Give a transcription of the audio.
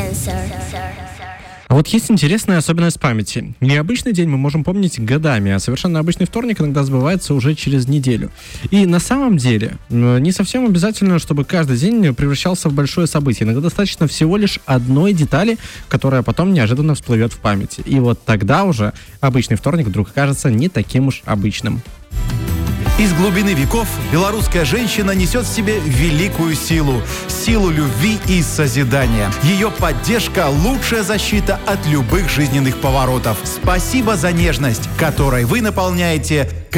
А вот есть интересная особенность памяти. Необычный день мы можем помнить годами, а совершенно обычный вторник иногда забывается уже через неделю. И на самом деле не совсем обязательно, чтобы каждый день превращался в большое событие. Иногда достаточно всего лишь одной детали, которая потом неожиданно всплывет в памяти. И вот тогда уже обычный вторник вдруг кажется не таким уж обычным. Из глубины веков белорусская женщина несет в себе великую силу любви и созидания. Ее поддержка – лучшая защита от любых жизненных поворотов. Спасибо за нежность, которой вы наполняете